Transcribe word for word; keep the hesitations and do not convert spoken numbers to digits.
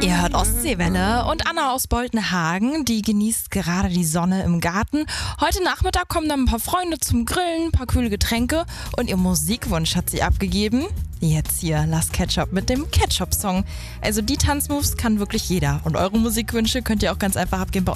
Ihr hört Ostseewelle und Anna aus Boltenhagen, die genießt gerade die Sonne im Garten. Heute Nachmittag kommen dann ein paar Freunde zum Grillen, ein paar kühle Getränke und ihr Musikwunsch hat sie abgegeben. Jetzt hier Last Ketchup mit dem Ketchup-Song. Also die Tanzmoves kann wirklich jeder und eure Musikwünsche könnt ihr auch ganz einfach abgeben bei